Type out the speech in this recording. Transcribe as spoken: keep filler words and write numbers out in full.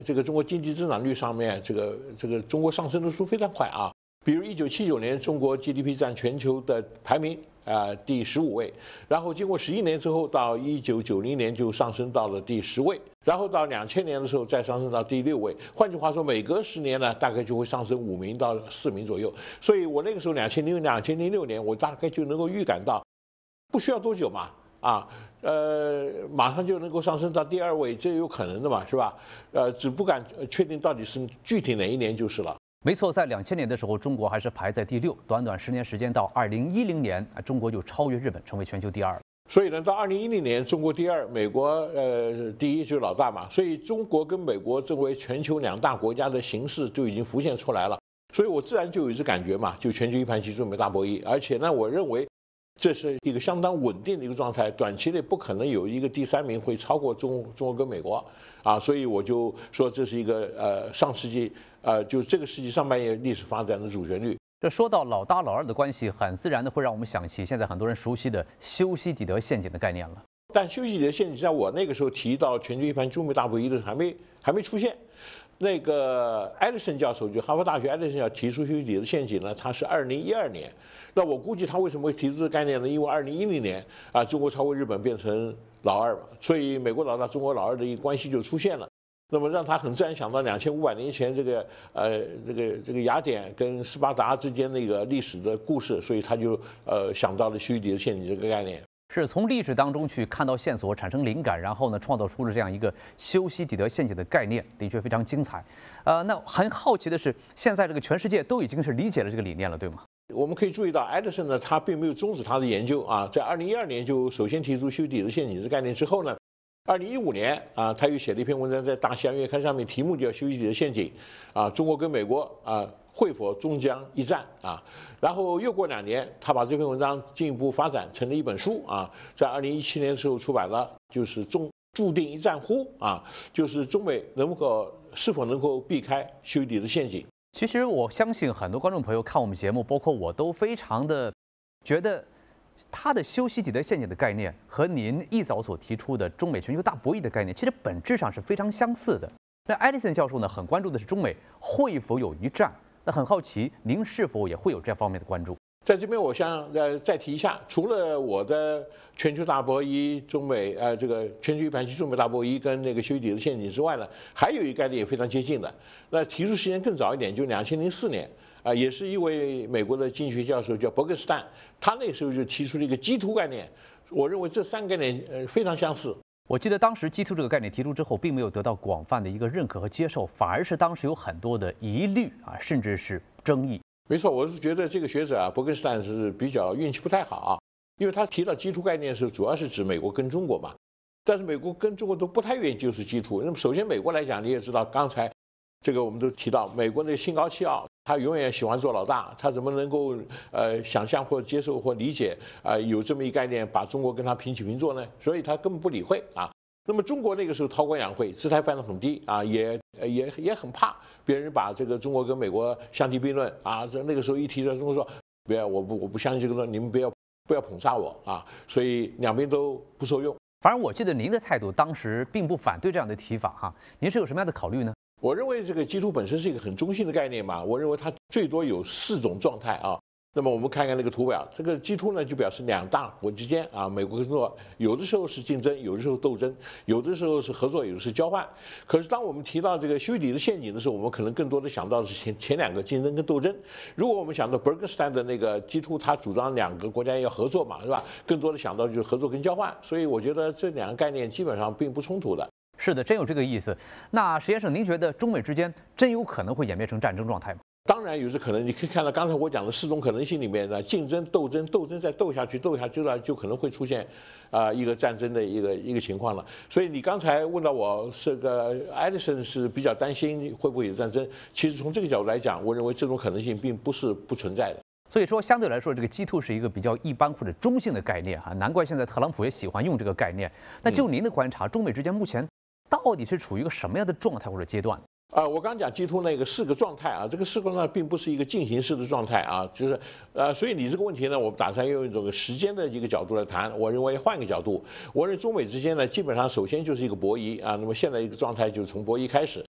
这个中国经济增长率上面，这个这个中国上升的速度非常快啊。比如一九七九年，中国 G D P 占全球的排名啊、呃、第十五位，然后经过十一年之后，到一九九零年就上升到了第十位，然后到两千年的时候再上升到第六位。换句话说，每隔十年呢，大概就会上升五名到四名左右。所以我那个时候两千零两千零六年，我大概就能够预感到，不需要多久嘛，啊。呃，马上就能够上升到第二位，这有可能的嘛，是吧？呃，只不敢确定到底是具体哪一年就是了。 没错，在两千年的时候，中国还是排在第六，短短十年时间，到二零一零年，中国就超越日本，成为全球第二。 所以呢，到二零一零年，中国第二，美国呃第一，就是老大嘛。所以中国跟美国作为全球两大国家的形势就已经浮现出来了。所以我自然就有一种感觉嘛，就全球一盘棋，中美大博弈。而且呢，我认为这是一个相当稳定的一个状态，短期内不可能有一个第三名会超过中中国跟美国啊，所以我就说这是一个呃上世纪呃就这个世纪上半叶历史发展的主旋律。 这说到老大老二的关系，很自然的会让我们想起现在很多人熟悉的修昔底德陷阱的概念了。 但修昔底德陷阱在我那个时候提到全球一盘中美大博弈的时候还没还没出现。那个艾利森教授，就哈佛大学艾利森教授提出修昔底德陷阱呢，他是二零一二年。那我估计他为什么会提出这个概念呢？因为二零一零年啊，中国超过日本变成老二嘛，所以美国老大、中国老二的一个关系就出现了。那么让他很自然想到两千五百年前这个呃这个这个雅典跟斯巴达之间那个历史的故事，所以他就呃想到了修昔底德陷阱这个概念。 是从历史当中去看到线索，产生灵感，然后呢，创造出了这样一个修昔底德陷阱的概念，的确非常精彩。呃，那很好奇的是，现在这个全世界都已经是理解了这个理念了，对吗？ 我们可以注意到，艾德森呢，他并没有终止他的研究啊，在二零一二年就首先提出修昔底德陷阱这概念之后呢，二零一五年啊，他又写了一篇文章在《大西洋月刊》上面，题目叫《修昔底德陷阱》啊，中国跟美国啊会否终将一战啊？然后又过两年，他把这篇文章进一步发展成了一本书啊，在二零一七年的时候出版了，就是中注定一战乎啊，就是中美能够是否能够避开修昔底德陷阱。 其实我相信很多观众朋友看我们节目，包括我都非常的觉得他的修昔底德陷阱的概念和您一早所提出的中美全球大博弈的概念，其实本质上是非常相似的。那艾利森教授呢，很关注的是中美会否有一战。那很好奇，您是否也会有这方面的关注？ 在这边，我想呃再提一下，除了我的全球大博弈、中美呃这个全球一盘棋、中美大博弈跟那个修昔底德陷阱之外呢，还有一个概念也非常接近的。那提出时间更早一点，就两千零四年啊、呃，也是一位美国的经济学教授叫伯格斯坦，他那个时候就提出了一个基图概念。我认为这三个概念呃非常相似。 我记得当时基图这个概念提出之后，并没有得到广泛的一个认可和接受，反而是当时有很多的疑虑啊，甚至是争议。 没错，我是觉得这个学者啊，伯根斯坦是比较运气不太好啊，因为他提到基图概念的时候，主要是指美国跟中国嘛，但是美国跟中国都不太愿意接受基图。那么首先美国来讲，你也知道，刚才这个我们都提到，美国的心高气傲，他永远喜欢做老大，他怎么能够呃想象或接受或理解啊、呃、有这么一概念，把中国跟他平起平坐呢？所以他根本不理会啊。那么中国那个时候韬光养晦，姿态放得很低啊，也也也很怕别人把这个中国跟美国相提并论啊。这那个时候一提到中国说，不要，我不我不相信这个论，你们不要不要捧杀我啊。所以两边都不受用。 反正我记得您的态度当时并不反对这样的提法哈，您是有什么样的考虑呢？ 我认为这个基图本身是一个很中性的概念嘛，我认为它最多有四种状态啊。那么我们看看那个图表，这个基图呢就表示两大国之间啊，美国跟中国有的时候是竞争，有的时候斗争，有的时候是合作，有的是交换。可是当我们提到这个修昔底德陷阱的时候，我们可能更多的想到的是前前两个竞争跟斗争。如果我们想到伯格斯坦的那个基图，他主张两个国家要合作嘛，是吧？更多的想到就是合作跟交换。所以我觉得这两个概念基本上并不冲突的。 是的，真有这个意思。那石先生，您觉得中美之间真有可能会演变成战争状态吗？ 当然有这可能，你可以看到刚才我讲的四种可能性里面呢，竞争、斗争、斗争再斗下去，斗下去了就可能会出现，啊、呃、一个战争的一个一个情况了。所以你刚才问到我这个艾利森是比较担心会不会有战争，其实从这个角度来讲，我认为这种可能性并不是不存在的。 所以说，相对来说，这个基图是一个比较一般或者中性的概念哈，难怪现在特朗普也喜欢用这个概念。那就您的观察，中美之间目前到底是处于一个什么样的状态或者阶段？ 啊、呃，我刚讲基图那个四个状态啊，这个四个状态并不是一个进行式的状态啊，就是呃，所以你这个问题呢，我们打算用一种时间的一个角度来谈。我认为换个角度，我认为中美之间呢，基本上首先就是一个博弈啊，那么现在一个状态就是从博弈开始。